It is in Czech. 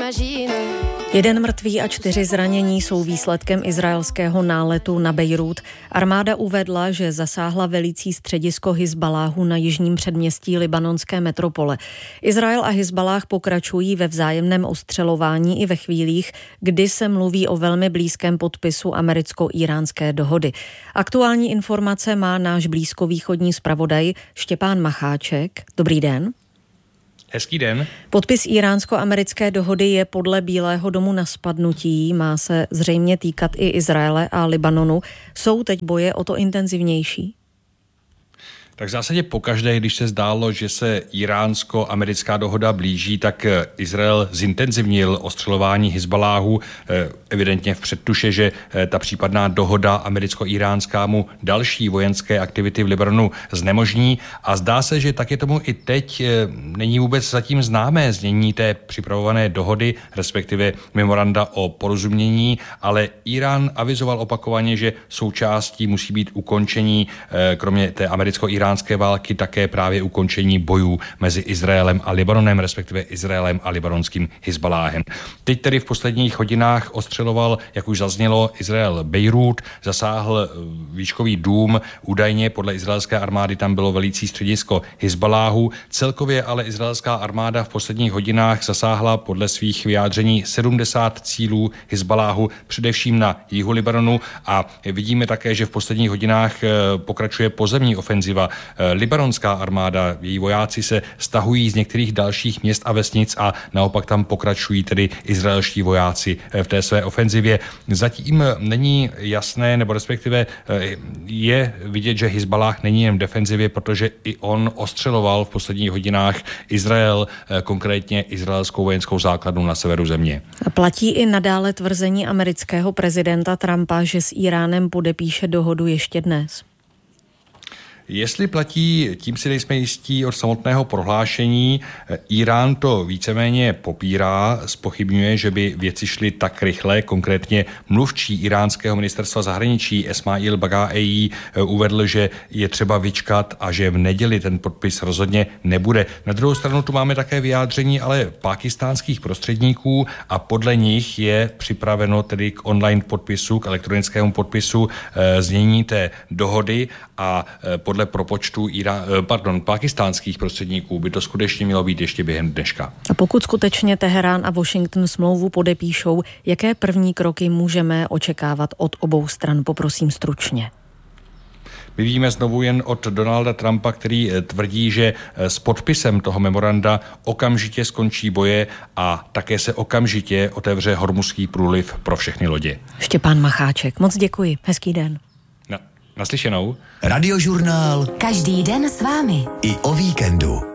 Jeden mrtvý a 4 zranění jsou výsledkem izraelského náletu na Bejrút. Armáda uvedla, že zasáhla velící středisko Hizbaláhu na jižním předměstí libanonské metropole. Izrael a Hizbalách pokračují ve vzájemném ostřelování i ve chvílích, kdy se mluví o velmi blízkém podpisu americko-íránské dohody. Aktuální informace má náš blízkovýchodní zpravodaj Štěpán Macháček. Dobrý den. Hezký den. Podpis iránsko-americké dohody je podle Bílého domu na spadnutí, má se zřejmě týkat i Izraele a Libanonu. Jsou teď boje o to intenzivnější? Tak v zásadě pokaždé, když se zdálo, že se iránsko-americká dohoda blíží, tak Izrael zintenzivnil ostřelování Hizbaláhu, evidentně v předtuše, že ta případná dohoda americko-iránská mu další vojenské aktivity v Libanonu znemožní. A zdá se, že tak je tomu i teď. Není vůbec zatím známé znění té připravované dohody, respektive memoranda o porozumění, ale Irán avizoval opakovaně, že součástí musí být ukončení, kromě té americko-iránské války, také právě ukončení bojů mezi Izraelem a Libanonem, respektive Izraelem a libanonským Hizbaláhem. Teď tedy v posledních hodinách ostřeloval, jak už zaznělo, Izrael Bejrút, zasáhl výškový dům, údajně podle izraelské armády tam bylo velící středisko Hizbaláhu. Celkově ale izraelská armáda v posledních hodinách zasáhla podle svých vyjádření 70 cílů Hizbaláhu, především na jihu Libanonu, a vidíme také, že v posledních hodinách pokračuje pozemní ofenziva. Libanonská armáda, její vojáci se stahují z některých dalších měst a vesnic a naopak tam pokračují tedy izraelští vojáci v té své ofenzivě. Zatím není jasné, nebo respektive je vidět, že Hizbalách není jen v defenzivě, protože i on ostřeloval v posledních hodinách Izrael, konkrétně izraelskou vojenskou základnu na severu země. Platí i nadále tvrzení amerického prezidenta Trumpa, že s Iránem podepíše dohodu ještě dnes? Jestli platí, tím si nejsme jistí od samotného prohlášení. Irán to víceméně popírá, zpochybňuje, že by věci šly tak rychle. Konkrétně mluvčí iránského ministerstva zahraničí Esmail Baghaei uvedl, že je třeba vyčkat a že v neděli ten podpis rozhodně nebude. Na druhou stranu tu máme také vyjádření ale pákistánských prostředníků a podle nich je připraveno tedy k online podpisu, k elektronickému podpisu znění té dohody a podle propočtu pákistánských prostředníků by to skutečně mělo být ještě během dneška. A pokud skutečně Teherán a Washington smlouvu podepíšou, jaké první kroky můžeme očekávat od obou stran? Poprosím stručně. My víme znovu jen od Donalda Trumpa, který tvrdí, že s podpisem toho memoranda okamžitě skončí boje a také se okamžitě otevře Hormuzský průliv pro všechny lodě. Štěpán Macháček, moc děkuji. Hezký den. Naslyšenou. Radiožurnál. Každý den s vámi. I o víkendu.